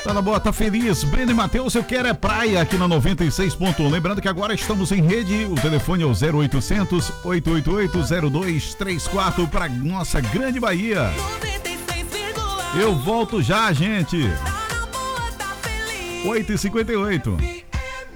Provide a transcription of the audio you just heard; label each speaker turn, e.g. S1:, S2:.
S1: Tá na boa, tá feliz. Breno e Matheus, eu quero é praia aqui na 96.1. Lembrando que agora estamos em rede. O telefone é o 0800 888 0234 para nossa grande Bahia. Eu volto já, gente. 8h58.